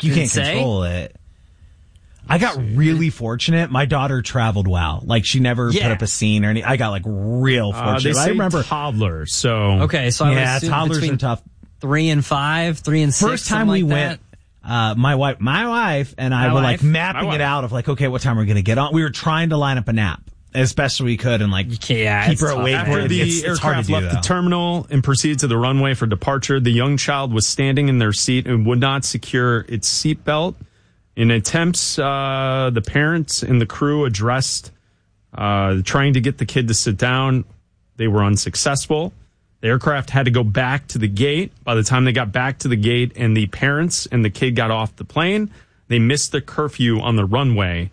Like, you can't control it. I got really fortunate. My daughter traveled well. Like, she never put up a scene or anything. I got, like, real fortunate. I remember toddlers, so... Okay, so I would toddlers are tough. 3 and 5, 3 and 6. First time we went, my wife and I were, like, mapping it out of, like, okay, what time we're going to get on. We were trying to line up a nap as best we could and, like, keep her awake. After the aircraft left the terminal and proceeded to the runway for departure, the young child was standing in their seat and would not secure its seatbelt. In attempts, the parents and the crew addressed trying to get the kid to sit down. They were unsuccessful. The aircraft had to go back to the gate. By the time they got back to the gate and the parents and the kid got off the plane, they missed the curfew on the runway,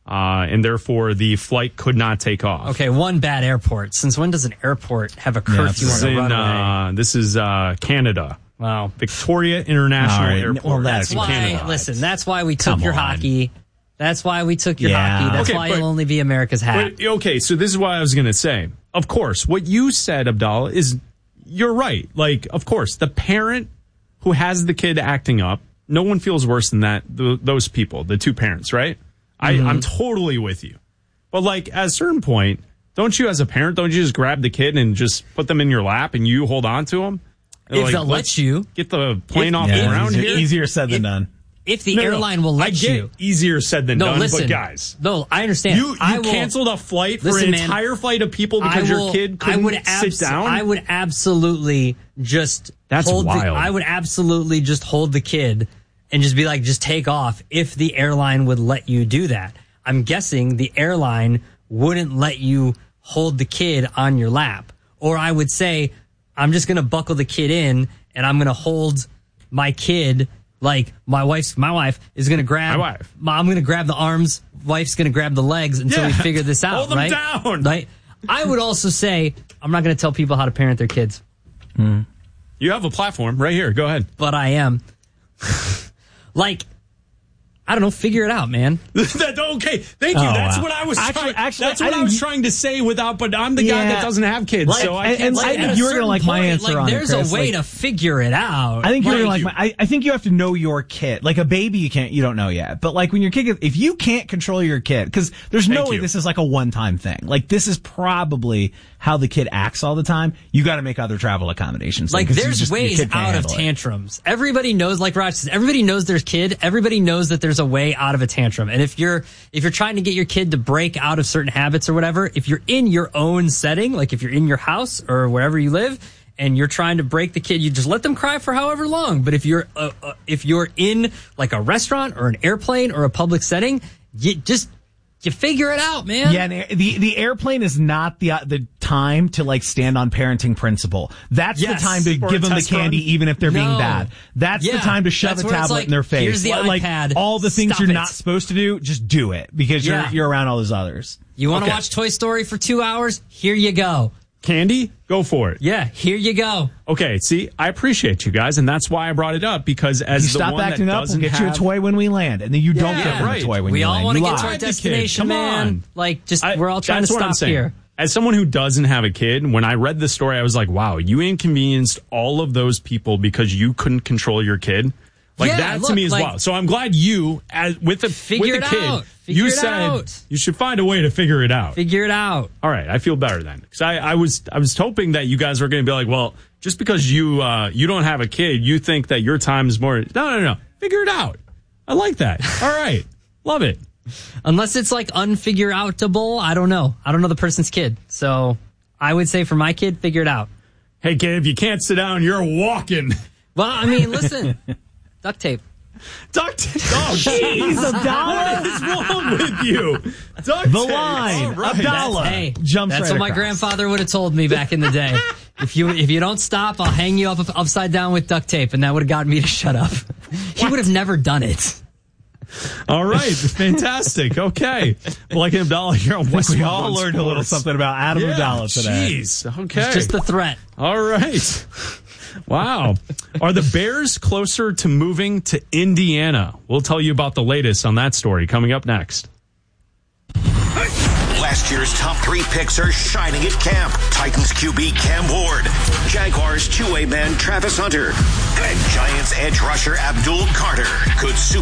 and therefore the flight could not take off. Okay, one bad airport. Since when does an airport have a curfew on the runway? This is Canada. Wow. Victoria International Airport. Well, that's why, listen, that's why we took your hockey. That's why we took your hockey. That's why you'll only be America's hat. Okay, so this is what I was going to say. Of course, what you said, Abdallah, is you're right. Like, of course, the parent who has the kid acting up, no one feels worse than that. Those people, the two parents, right? Mm-hmm. I'm totally with you. But, like, at a certain point, don't you as a parent, don't you just grab the kid and just put them in your lap and you hold on to them? If they'll let you. Get the plane off the ground here. Easier said than done. If the airline will let you. Easier said than done, listen, but guys. No, I understand. You canceled a flight for an entire flight of people because your kid couldn't sit down? I would absolutely just wild. I would absolutely just hold the kid and just be like, just take off if the airline would let you do that. I'm guessing the airline wouldn't let you hold the kid on your lap. Or I would say, I'm just going to buckle the kid in and I'm going to hold my kid. Like, my wife is going to grab... I'm going to grab the arms. Wife's going to grab the legs until we figure this out, Hold them down. Right? I would also say, I'm not going to tell people how to parent their kids. You have a platform right here. Go ahead. But I am. Like, I don't know. Figure it out, man. Okay, thank you. That's what I was trying to say without. But I'm the guy that doesn't have kids, so I can't. I think you're gonna like my answer on it, Chris. There's a way to figure it out. I think you're gonna like my. I think you have to know your kid. Like a baby, you don't know yet. But like when your kid, if you can't control your kid, because there's no way this is like a one-time thing. Like this is probably how the kid acts all the time. You got to make other travel accommodations. Like there's ways out of tantrums. Everybody knows, like Raj says, everybody knows their kid. Everybody knows that there's a way out of a tantrum. And if you're trying to get your kid to break out of certain habits or whatever, if you're in your own setting, like if you're in your house or wherever you live and you're trying to break the kid, you just let them cry for however long. But if you're in like a restaurant or an airplane or a public setting, you figure it out, man. Yeah, and the airplane is not the time to like stand on parenting principle. That's the time to give them the candy even if they're being bad. That's the time to shove a tablet in their face. Here's the iPad. All the things you're not supposed to do, just do it because you're around all those others. You want to watch Toy Story for 2 hours? Here you go. Candy? Go for it. Yeah, here you go. Okay, see, I appreciate you guys, and that's why I brought it up, because as you stop acting up, we'll get you a toy when we land, and then you don't get them a toy when you land. We all want to get to our destination, man. Like, we're all trying to stop here. As someone who doesn't have a kid, when I read the story, I was like, wow, you inconvenienced all of those people because you couldn't control your kid. Like, to me is wild. So I'm glad you, with a kid, you said you should find a way to figure it out. Figure it out. All right, I feel better then. Because I was hoping that you guys were going to be like, well, just because you don't have a kid, you think that your time is more. No. Figure it out. I like that. All right. Love it. Unless it's like unfigure-outable, I don't know. I don't know the person's kid. So I would say for my kid, figure it out. Hey, kid, if you can't sit down, you're walking. Well, I mean, listen. Duct tape. Duct tape. Oh, jeez, Abdallah. What is wrong with you? Duct tape. The line. Right. Abdallah. That's what my grandfather would have told me back in the day. If you don't stop, I'll hang you up upside down with duct tape, and that would have gotten me to shut up. He would have never done it. All right. Fantastic. Okay. Well, like Abdallah here on West. We all learned a little something about Adam Abdallah today. Jeez. Okay. It's just the threat. All right. Wow. Are the Bears closer to moving to Indiana? We'll tell you about the latest on that story coming up next. Last year's top 3 picks are shining at camp. Titans QB Cam Ward, Jaguars two-way man Travis Hunter, and Giants edge rusher Abdul Carter. Could